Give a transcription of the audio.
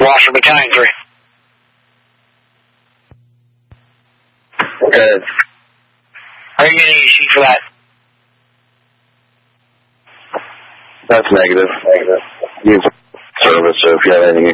Lost for Battalion 3. Okay. Are you getting EC for that? That's negative. Use service, so if you have anything